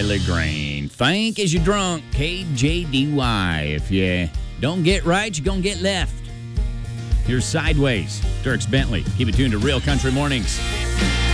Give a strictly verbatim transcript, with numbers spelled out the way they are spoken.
Tyler Green. Think as you're drunk, K J D Y. If you don't get right, you're going to get left. Here's Sideways, Dierks Bentley. Keep it tuned to Real Country Mornings.